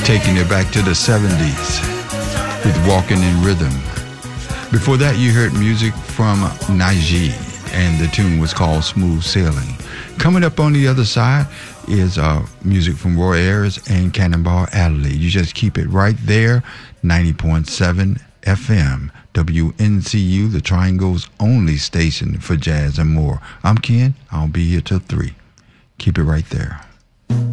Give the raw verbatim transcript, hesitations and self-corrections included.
Taking it back to the seventies with Walking in Rhythm. Before that, you heard music from Naji, and the tune was called Smooth Sailing. Coming up on the other side is uh, music from Roy Ayers and Cannonball Adderley. You just keep it right there, ninety point seven F M, W N C U, the Triangle's only station for jazz and more. I'm Ken. I'll be here till three. Keep it right there.